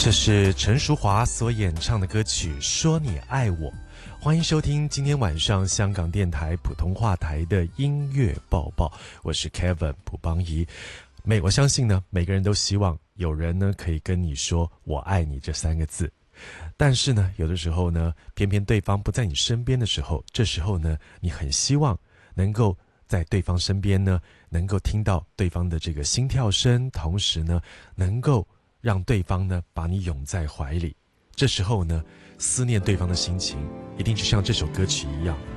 这是陈淑华所演唱的歌曲《说你爱我》。欢迎收听今天晚上香港电台普通话台的音乐报报，我是 Kevin 卜邦仪。我相信呢，每个人都希望有人呢可以跟你说我爱你这3个字，但是呢，有的时候呢，偏偏对方不在你身边的时候，这时候呢，你很希望能够在对方身边呢，能够听到对方的这个心跳声，同时呢，能够让对方呢把你拥在怀里。这时候呢，思念对方的心情一定就像这首歌曲一样，